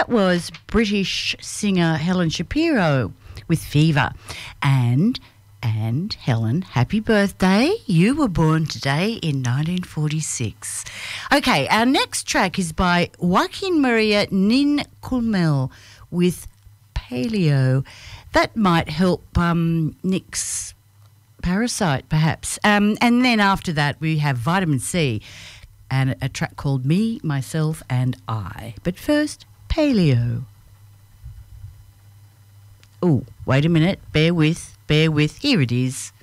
that was British singer Helen Shapiro with Fever. And Helen, happy birthday. You were born today in 1946. Okay, our next track is by Joaquin Maria Nin Culmel with Paleo. That might help Nick's Parasite, perhaps. And then after that, we have Vitamin C and a track called Me, Myself and I. But first, Paleo. Oh, wait a minute. Bear with. Here it is.